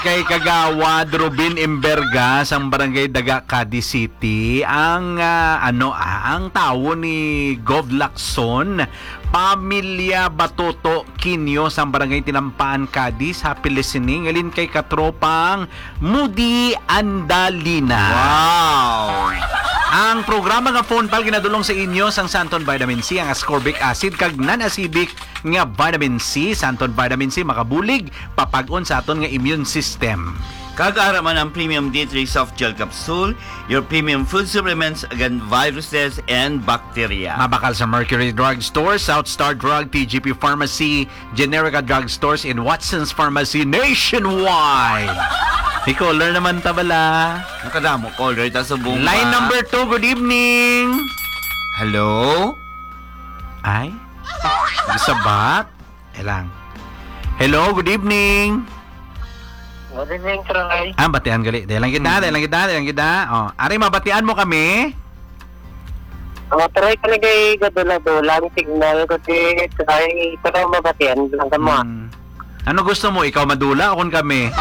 Kay Kagawad Rubin Imberga sang Barangay Daga, Cadiz City ang ang tawo ni Gov Lacson, Pamilya Batoto Kinyo sang Barangay Tinampaan, Cadiz. Happy listening alin kay katropang Moody Andalina. Wow! Ang programa nga phone pal ginadulong sa inyo sang Santon Vitamin C, ang ascorbic acid kag non-acidic nga vitamin C. Santon Vitamin C makabulig papag-on sa aton nga immune system. Kag-araman ang Premium D3 Soft Gel Capsule, your premium food supplements against viruses and bacteria. Mabakal sa Mercury Drug Stores, South Star Drug, TGP Pharmacy, Generica Drug Stores, and Watson's Pharmacy nationwide. Caller naman tabala. Nakadamo caller ta sa buong Line number 2, good evening. Hello? Ay? Sabat? Elang. Hello, good evening. Good evening, Troy. Batian gali. Dalang kita. Oh, ari mabatian mo kami? Troy, kanigay gadula-dulang signal ko di Troy, pero mabatian lang ka mo. Ano gusto mo? Ikaw madula o kun kami?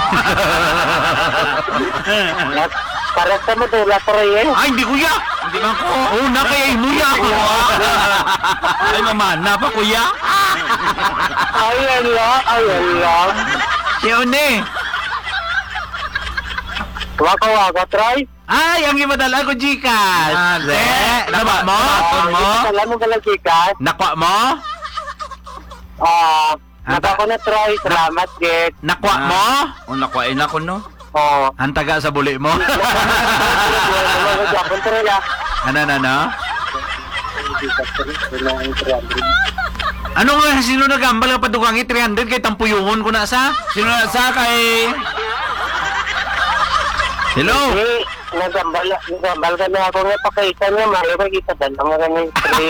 Para sa madula, Troy, eh. Ay, hindi kuya! Hindi man ko. Oh, nakayay mo ya. Ay, mamana pa, kuya. Ayan lang. Yun eh. Waka-waka, Troy. Ay, ang ipadala ko, Gcash. Nakwa mo? Salamat ka lang, Chikas. Nakwa mo? Naka ko na, Troy. Salamat, Get. Nakwa mo? O, nakwain ako, no? Oo. Ang taga sa buli mo? Japon, Troy, ah. Ano? Ano nga, sino nagambal ka padugangi 300 kay tampuyungon ko na sa? Sino na sa kay... Hello? Eh, nagambal ka na ako nga pakita niya. Mali ba kita dala mo ganyan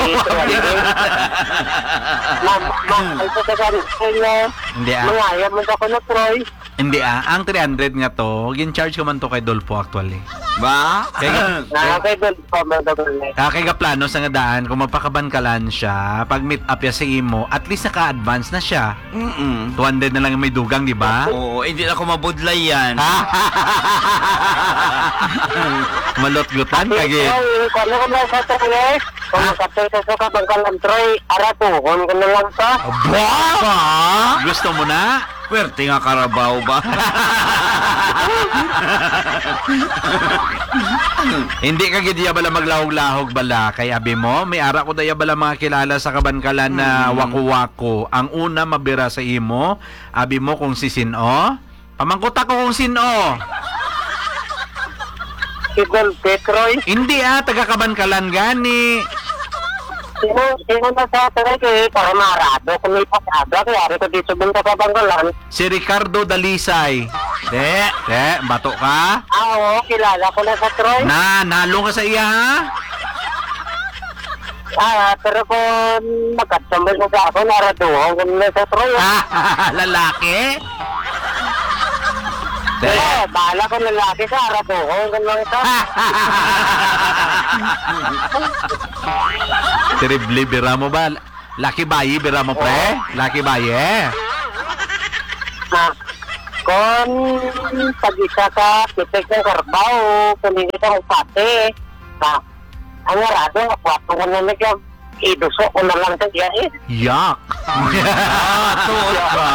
300. Ay sa tagaan niya. Hindi Mangaya mo ako na, Troy. Hindi ang 300 nga to, gin-charge ko man to kay Dolpo actually. Ba? Nakakay doon pa madagal na. Kaya plano sa nga daan, kung magpakabankalan siya, pag meet up ya sa imo, at least naka-advance na siya. 200 na lang ang may dugang, di ba? Oo, hindi na ako mabudlay yan. Malot-gutan kagi. Kano ko na sa Troy? Kung makatay ka sa kabangkalan, Troy, aratuhon ko na lang ta. Ba? Gusto mo na? Pwerte nga karabaw ba? Hindi ka gidiya bala maglahog-lahog bala kay abi mo. May ara ko daya bala mga kilala sa kabankalan na wako-wako. Ang una mabira sa imo, abi mo kung si sino. Pamangkot ako kung sino. Si Dolpe, Troy. Hindi taga kabankalan gani. Sino na sa Troy kay para marado. Kung may pasada, kaya rin ko dito doon sa kabangkalan. Si Ricardo Dalisay. De, bato ka? Oo, kilala ko na sa Troy. Nalo ka sa iya ha? Pero kung magkasambal mo sa ako, naraduhon ko na sa Troy. Lalaki? Bahala ko lalaki sa araduhon ko lang ito. Terrible, bira mo ba? Lucky bayi, bira mo pre? Lucky bayi. Kung pag-isa ka, pitik ng karbaw, kung hindi ka magpate, ang arado, kapwato ko na nagyang iduso ko na lang sa diya eh. Yak! Tuot ba?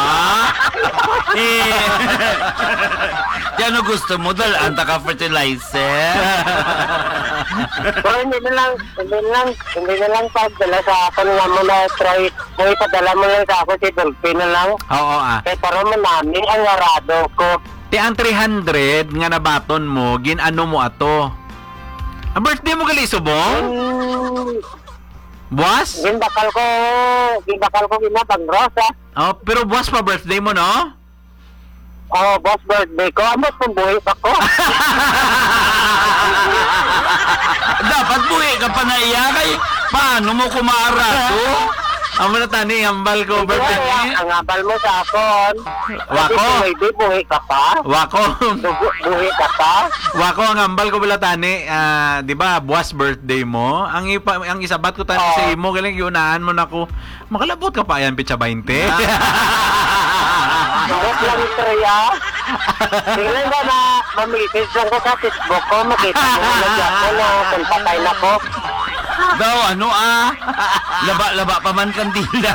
Yan ang gusto mo dahil anta ka fertilizer. Pero hindi na lang pagdala sa akin nga mo na try, may padala mo lang sa ako si Dolphy na lang. Oo Kaya para manami ang arado ko. Ti ang 300 nga nabaton mo, ginano mo ato? Ang birthday mo gali subong? Buwas? Ginbakal ko ginabang rosa. Oh, pero buwas pa birthday mo, no? Boss birthday ko. Amot kung buhay ako. Dapat buhi ka pa na iya kay paano mo kumarado? Amo na tani, hambal ko birthday ni. Ang abal mo sa akon. Wako. Hindi buhay ka pa. Wako. Buhay ka pa. Wako ang hambal ko bala tani, 'di ba? Buwas birthday mo. Ang isabat ko tani sa imo, galing giunahan mo nako. Makalabot ka pa yan pitsa 20. Joke lang ito ya. Tingnan ba na mamisis lang ko sa Facebook ko. Makita mo na nagyan ko na kung patay na ko. Daw, ano laba pa man kandila.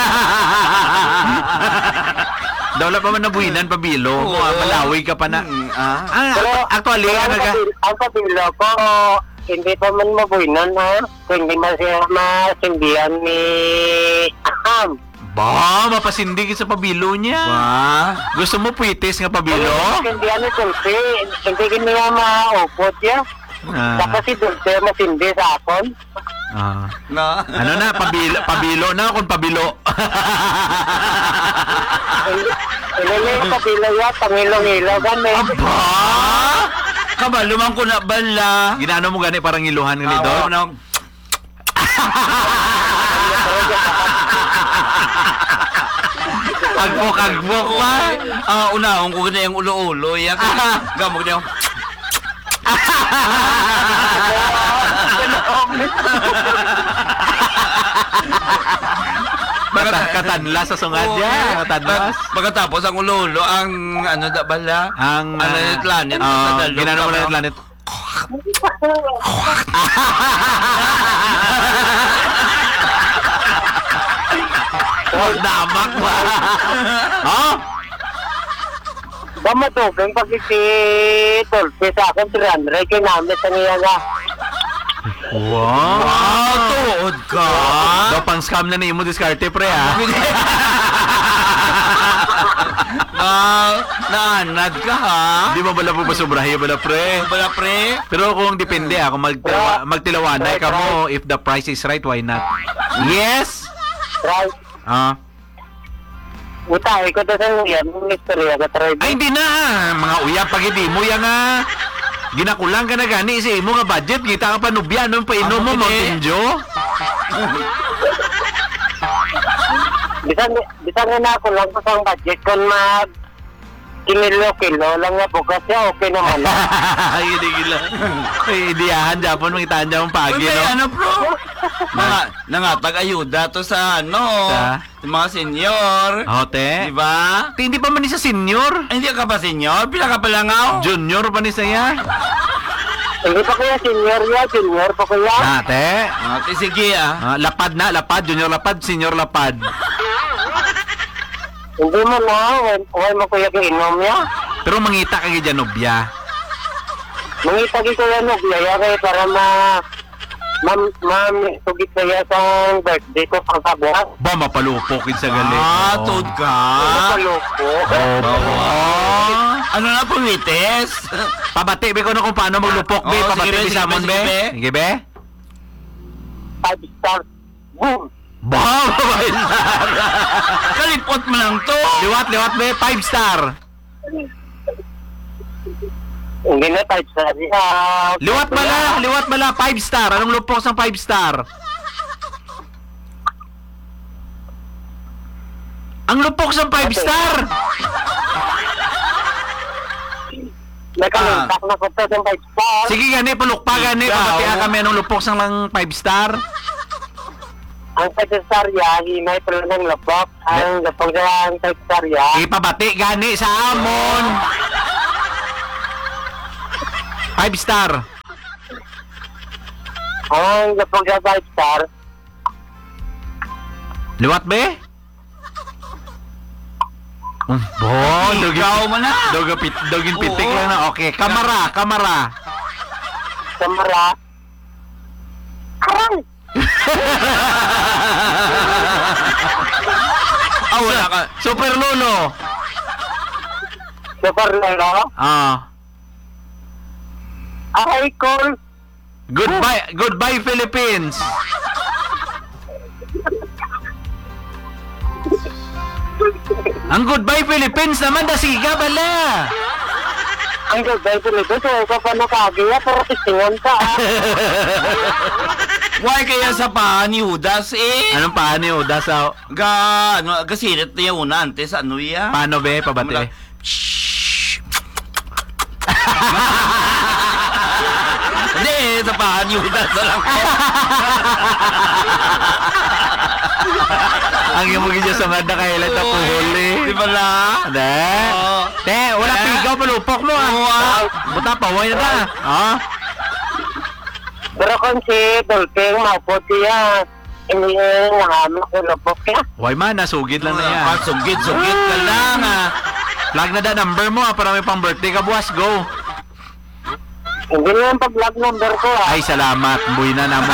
Daw wala pa man nabuhinan, pabilo. Oo. Malawi ka pa na. Actually, ang pabilo ko, hindi pa man mabuhinan ha. Kung hindi man siya masindihan ni Aham. Ba, mapasindig sa pabilo niya. Ba? Gusto mo puitis nga pabilo? Masindihan ni Dulce. Hindi ko niya maupot ya. Tapos si Dulce masindi sa akon. Na. Ano na, pabilo na kung pabilo. Ilili yung pabilo ya, pangilong-ilaw kami. Ba? Kabaluman ko na bala. Ginano mo gani parang iluhan nga nito? Agbok pa. Unahon ko na yung ulo-ulo. Gamog na yung... Katanlas sa sungad niya. Katanlas. Pagkatapos ang ulo-ulo, ang ano da bala? Ang planet. ginano mo na planet. Damak ba? Oh? Bamatugang pag si Dulce sa akin, 300 kay namin sa niya nga. Wow! Tuod ka! Daw pang scam na ni mo diskarte pre ha. Naanad ka ha? Di mo bala po pasobrahe bala pre. Bala pre? Pero kung depende kung magtilawanay ka mo, if the price is right, why not? Yes! Right. Utay ko to sa niya, mystery ka try. Ay, hindi na. Mga uyap pag hindi mo yan nga. Ginakulang ka na gani sa imo nga budget. Kita ka pa nubya. Anong painom mo, Mountain Dew? Bisan nga na ako lang ko sa budget kung mag kinilo-kilo lang nga bukas siya, okay naman na. Ay, hindi gila. Ay, idiyahan Japon, mangitaan Japon pagi, Uy, no? ano bro? Nangatag ayuda to sa ano? Sa? Mga senior. Hote? Di ba? Hindi pa man ni sa senior. Ay, hindi ka pa senior? Pila ka pa lang ako? Junior pa ni saya. Hindi pa kaya senior ya, junior pa kaya. Nate. Sige Lapad na, lapad. Junior lapad, senior lapad. Hindi mo na, huwag mo kuya inom ya. Pero mangita ka kay Janobia. Mangita ko yan, nagyaya kayo para tugit kaya sa birthday ko pang kabuhat. Ba, mapalupok sa gali. Tuod ka? Maloko. Ano na pumites? Pabati, be ko na kung paano maglupok, be. Oo, Pabati, sige, be, sige, sa amon, sige, be. be. Sige, be. 5 stars. Boom! Ba, Kalipot mo lang to. liwat, be. 5 star. Hindi na 5 stars. Liwat bala, 5 star. Anong lupok sa 5 star? Ang lupok sa 5 star. Nakalintak na ko to ng 5 stars. Sige, gani, palukpa, gani. Ikaw. Pabatihan kami anong lupok sa lang 5 star. Ang 5 star ya, hinay pala ng lapok. Ang lapok na ang 5 star ya. Ipabati, gani, sa amon. 5 star. Ang lapok na 5 star. Liwat, be? Ikaw mo na. Dogin pitik Oo. lang na. Okay, kamara. Samara. Arang! Wala ka. Super Lolo. Super Lolo. Ay, call. Goodbye Philippines. Ang Goodbye Philippines naman dasiga bala. Ang gagay ko nito. So, ikaw pa nakagiya, pero tistingan ka. Why kaya sa paa ni Judas Anong paano yun? Dasa, Gasirit niya una antes, ano ya? paano be? Pabati. Hindi, kayo sa paanyuda sa lang. Ang imo gidya sa ngada kay highlight na puhuli. Di ba na? Ade. Oo. Te, wala Eh? pigaw palupok mo ah. Oo, ah. Buta pa, way na ta. Ah. Pero kung si Dolping maupo siya, hindi nga hamak yung lupok niya. Way man, nasugid lang na yan. Sugit ka lang ah. Flag na da number mo ah, para may pang birthday ka buwas, go. Hindi na yung pag-vlog number ko Ay, salamat. Buhay na naman.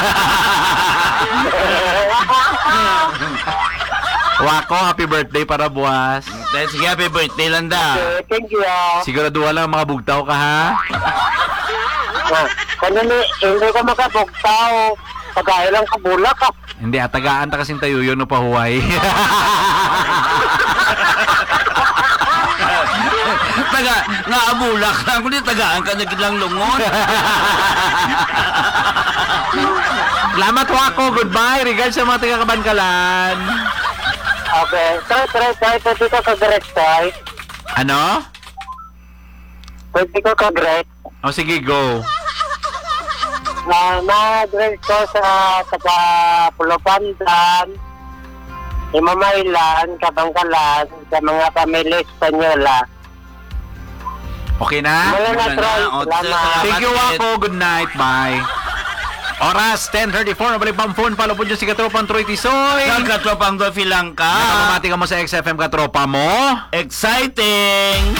Wako, happy birthday para buwas. Sige, happy birthday lang da. Okay, thank you. Siguraduhan lang mga bugtaw ka ha. Kanya hindi ka makabugtaw. Pagkaya lang kabulak ka. Hindi, atagaan ta kasing tayo yun no pahuway. Naabulak lang. Kundi tagaan ka naglang lungon. Salamat Wako, goodbye. Regards sa mga taga-Kabankalan. Okay, try. Pwede ka kag-direct, try. Ano? Pwede ka kag-direct. O sige, go. Na-direct ko sa Pulopandan, Imamaylan, Kabangkalan, sa mga pamilya Espanyola. Okay na? Wala na, try. O, Salamat. Thank you, Wako. Good night. Bye. Oras, 10:34. Nabalik pa ang phone. Palupod yung si Katropang Troy Tisoy. Saan ka tropang Dolphy lang ka? Nakamamati ka mo sa XFM Katropa mo. Exciting!